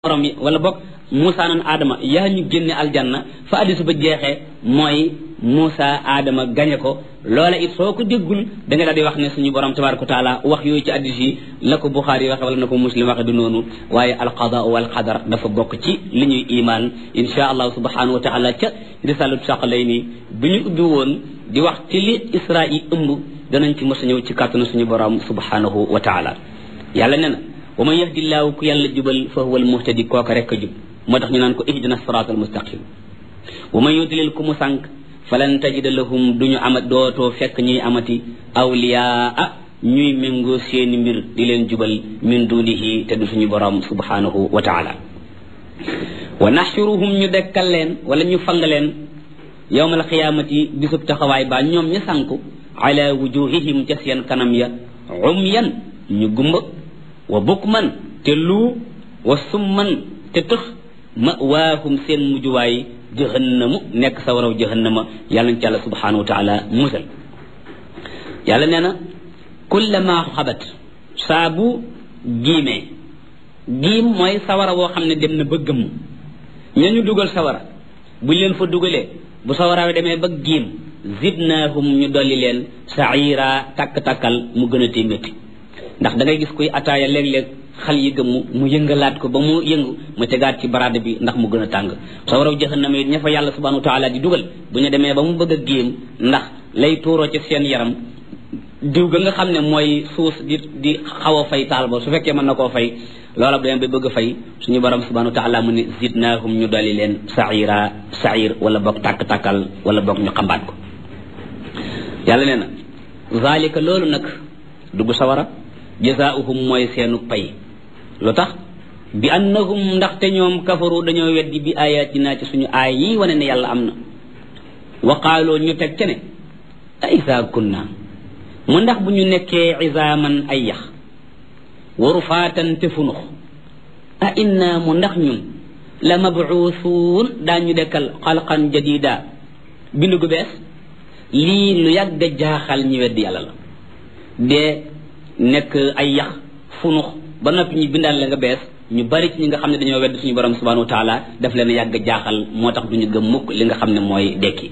borom yi wala bokk Moussa nan Adama yaa ñu génne aljanna fa hadisu ba jeexee mooy Moussa Adama gañe ko loola it soo ko déggul da nga daal di wax ne suñu borom tabaraka taala wax yooyu ci hadiis yi la ko Buxaari waxe wala na ko Muslim waxe du noonu waaye alqadaa wal qadar dafa bokk ci li ñuy imaan insha allah subhanahu wa taala ca risalatu Saqalayni bi ñu ubbi woon di wax ci li Israa yi ëmb danañ ci mos a ñëw ci kàttanu suñu borom subhanahu wa taala yàlla nee na wa man yahdillaahu ku yàlla jubal fa huwa al muhtadi kooka rek a jub moo tax ñu naan ko ihdina siraatal mustaqim wa man yudlil ku mu sànq falan tajida lahum duñu amat dootoo fekk ñuy amati awliyaa ñuy méngoo seeni mbir di leen jubal min dunihi te du suñu borom subhanahu wa taala wa naxshuruhum ñu dekkal leen wala ñu fang leen yawmal qiyaamati bisub taxawaay ba ñoom ñu sànku ala wujuhihim ca seen kanam ya umyan ñu gumba wa bukman te lu wa summan te tëx mawaahum seen mujjuwaay jahannamu nekk sa waraw jahannama yàlla nañ ci yàlla subhanahu wa taala musal yàlla nee na kullama xabat saa bu giimee giim mooy sawara woo xam ne dem na ba gëmm ñu dugal sawara buñ leen fa dugalee bu sawara demee ba giim zidnaahum ñu dolli leen saira takk-takkal mu gën a tee métti ndax da ngay gis kuy ataaya léeg-léeg xal yi gëmmu mu yëngalaat ko ba mu yëngu mu tegaat ci baraada bi ndax mu gën a tàng sawaraw jahannama yi ña fa yàlla subhanahu wa taala di dugal bu ñu demee ba mu bëgg a géem ndax lay tuuroo ci seen yaram diw ga nga xam ne mooy suus di xaw a fay taal ba su fekkee mën na koo fay loola bu demee ba bëgg a fay suñu borom subhanahu wa taala mu ne zidnaahum ñu dolli leen sair wala boog tàkk-tàkkal wala boog ñu xambaat ko yàlla nee na zalika loolu nag dugg sawara jazaauhum mooy seenu pay lu tax bi annahum ndaxte ñoom kafaru dañoo weddi bi ayatina ci suñu aay yi wane ne yàlla am na wa qaaloo ñu teg ca ne a isa kunna mu ndax bu ñu nekkee izaaman ay yax wa rufaatan te funux a inna mu ndax ñun la mabuusuun daañu dekkal xalqan jadida bindu gu bees lii lu yàgg a jaaxal ñi weddi yàlla la dee nekk ay yax funux ba noppi ñu bindal la nga bees ñu bari ci ñi nga xam ne dañoo wedd suñu borom subhanahu wa taala daf leen yàgg jaaxal moo tax duñu gëm mukk li nga xam ne mooy dekki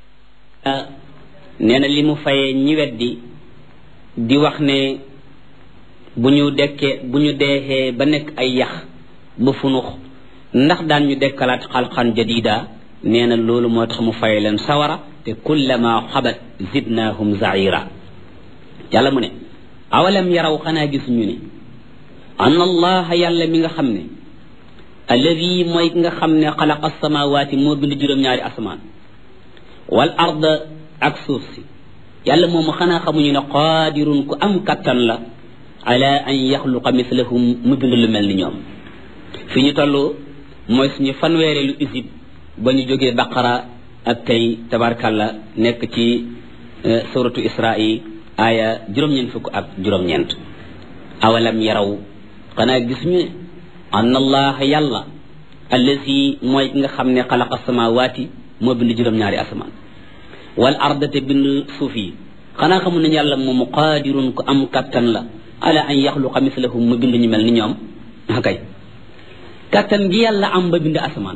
nee na li mu fayee ñi weddi di wax ne bu ñu deexee ba nekk ay yax ba funux ndax daan ñu dekkalaat xalqan jadida nee na loolu moo tax mu fayee leen sawara te kullama xabat zidnahum zaira yàlla mu ne awalam yaraw xanaa gis ñu ne anna allaha yàlla mi nga xam ne alladi mooy ki nga xam ne xalaqa alsamawati moo bind juróom-ñaari asamaan wal arda ak suuf si yàlla moomu xanaa xamuñu ne qaadirun ku am kattan la ala an yaxluqa mislahum mu bind lu mel ni ñoom fi ñu toll mooy suñu fanweereelu isib ba ñu jógee baqara ak tey tabarkalla nekk ci suratu Israa aaya juróom-ñeent fukk ak juróom-ñeent awalam yaraw xanaa gis ñu ne anna allaha yàlla allazi mooy ki nga xam ne xalaqa samawaati moo bind juróom-ñaari asamaan wal arda te bind suuf yi xanaa xamul nañu yàlla moomu qaadirun ku am kattan la ala an yaxluqa mislahum mu bind ñu mel ni ñoom akay kattan gi yàlla am ba bind asamaan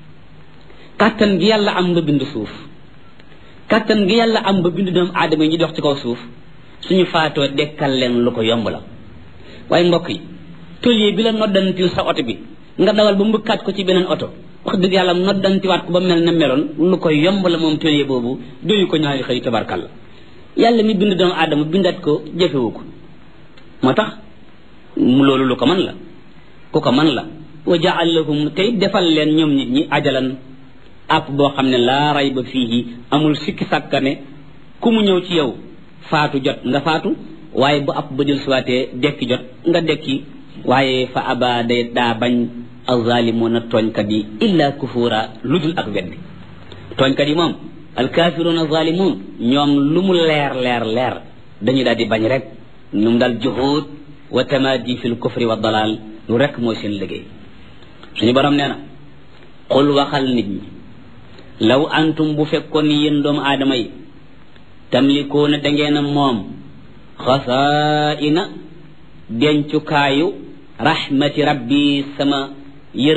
kattan gi yàlla am ba bind suuf kattan gi yàlla am ba bind doomu aadama yi ñu dox ci kaw suuf suñu faatoo dekkal leen lu ko yomb la waaye mbokk yi tôlier bi la noddantil sa oto bi nga dawal ba mbëkkaat ko ci beneen oto wax dëgg yàlla noddantiwaat ko ba mel na meloon lu ko yomb la moom tôlier boobu doyu ko ñaari xëy tabarkalla yàlla mi bind doomu aadama bindaat ko jëfewu ko moo tax loolu lu ko mën la ku ko mën la wa jaal lahum tey defal leen ñoom nit ñi ajalan app boo xam ne laa rayba fiihi amul sikki sàkkane ku mu ñëw ci yow faatu jot nga faatu waaye bu app ba jël siwaatee dekki jot nga dekki waaye fa aba day daa bañ alzalimuna tooñkat yi illa kufura lu dul ak weddi tooñkat yi moom alkafiruna zalimun ñoom lu mu leer dañu daal di bañ rek lu mu daal juhud wa tamadi fi l kufri wa dalal lu rek mooy seen liggéey suñu borom nee na qul waxal nit ñi law antum bu fekkoon ni yéen doomu aadama yi tamlikuuna da ngeen a moom xasaa'ina dencukaayu rahmati rabbi sama